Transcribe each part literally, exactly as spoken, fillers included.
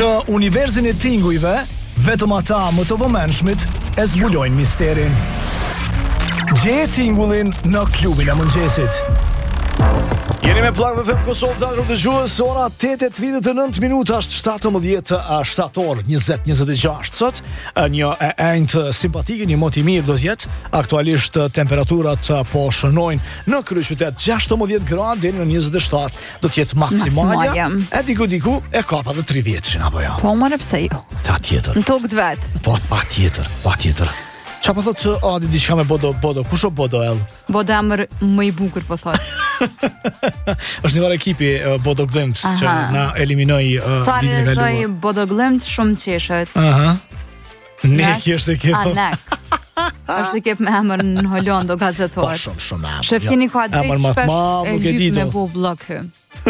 Në universin e tingujve, vetëm ata më të vëmendshmit e zbulojnë misterin. Gjeje tingullin në klubin e mëngjesit. Jeni me Plak F M Kosovë, dashur dëgjues, ora tetë e tridhjet e nëntë minuta, është shtatëmbëdhjetë shtator njëzet njëzet e gjashtë sot. Një e enjtë simpatike, një mot i mirë do të jetë. Aktualisht temperaturat po shënojnë në kryeqytet gjashtëmbëdhjetë gradë deri në njëzet e shtatë do të jetë maksimalja. E diku diku e ka pa dhe tridhjetë apo jo. Po më pse jo. Ta tjetër. Në tokë vet. Po patjetër, patjetër. Qa po thotë Adi diçka me bodo, bodo, kush o bodo el? Bodo emër më i bukur po thotë. është një var ekipi uh, Bodo Glimt që na eliminoi uh, ditën e kaluar. Sa Bodo Glimt shumë qeshet. Aha. Nek është ekip. A nek. Është ekip me emër në Holland o gazetor. Po shumë shumë emër. Shefkini ka drejt shpesh e lyp me bu blok hë.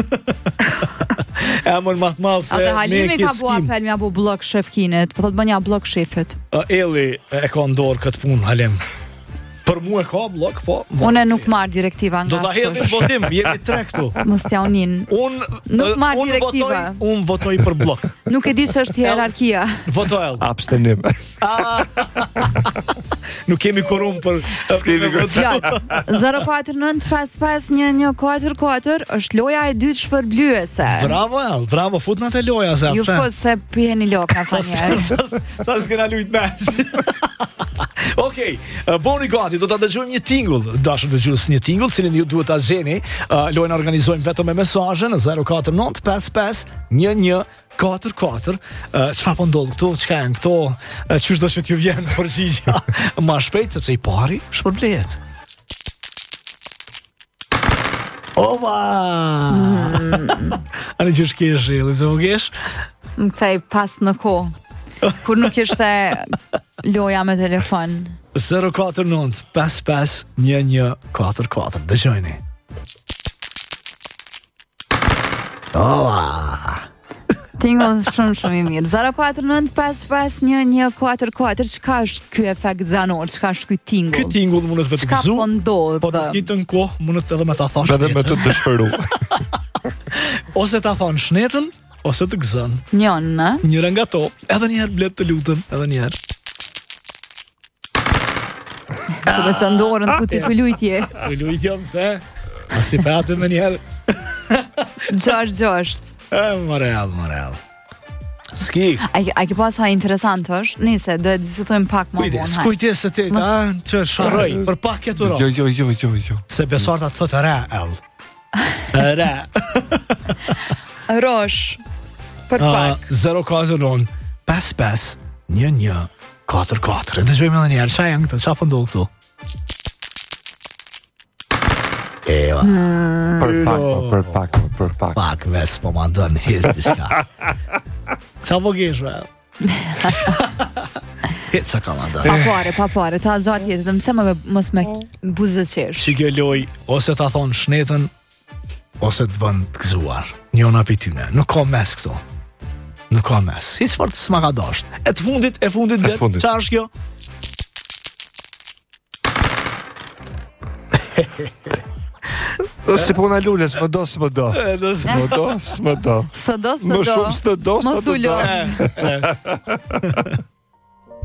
Emër më të madh se ne Halimi ka bua apel me abu blok Shefkinit, po thotë bënja blok shefit. Elli e ka ndorë këtë punë Halim. Për mu e ka blok, po. Unë nuk marr direktiva nga. Do ta hedhim votim, jemi tre këtu. Mos t'ja unin. Unë nuk marr direktiva. Unë votoj për blok. Nuk e di se është hierarkia. Voto el. Abstenim. Nuk kemi korum për zero katër nënt pesë pesë një një katër katër është loja e dytë shpërblyese. Bravo el, bravo, fut në të loja se. Ju po se pjeni loka fa njerë. Sa s'kena lujt mes. Okej, boni gati, do ta dëgjojmë një tingull, dashur dëgjues, një tingull, cilin ju duhet ta gjeni. Uh, Lojën organizojmë vetëm me mesazhe në zero katër nënt pesë pesë një një katër katër. Çfarë po ndodh këtu? Çka janë këto? Çu do të t'ju vjen përgjigja më shpejt sepse i pari shpërblet. Ova! Mm. Ani që shkesh, Elizë, më kesh? Më kthej pas në kohë. Kur nuk ishte loja me telefon. zero katër nënt pesë pesë një një katër katër. Dëgjojeni. Oa! Tingull shumë shumë i mirë. zero katër nënt pesë pesë një një katër katër. Çka është ky efekt zanor? Çka është ky tingull? Ky tingull mundet me të gëzu. Çka po ndodh? Po të njëjtën kohë mundet edhe me ta thash. Edhe me të dëshpëru. Ose ta thon shnetën, ose të gëzën. Njën, në? Njëra nga to. Edhe njëherë blet të lutem, edhe njëherë. Se me që ndorën ku ti të lujtje. Të lujtje mëse. Asi patë me njëherë. Gjosh, gjosh. E, më real, më real. Ski. A ke pas ha interesant është? Nise, do e diskutojmë pak më vonë. Kujdes, kujdes se ti, a, që sharoj, për pak e të ro. Jo, jo, jo, jo, jo. Se besarta të thotë re, el. Re. Rosh. Për pak. zero katër nënt pesë pesë një një katër katër. E dëgjojmë edhe njerë, qa janë këto, qa fëndohë këtu? Ewa. Për pak, për pak, për pak. Pak, ves, po ma dënë, hez diçka. Qa po kesh, ve? Hitë sa ka ma dënë. Pa pare, pa pare, ta zhatë jetë, të mëse më mos me buzës qesh. Që kjo loj, ose ta thonë shnetën, ose të bënd të gëzuar. Njona për tyne, nuk ka mes këto. Nuk ka mes. Hiç fort s'ma ka dasht. E të fundit, e fundit vetë, qa është kjo? Si po në lullë, s'më do, s'më do. S'më do, s'më do. S'të do, s'të do. Më shumë s'të do, s'të do. Mos u lo.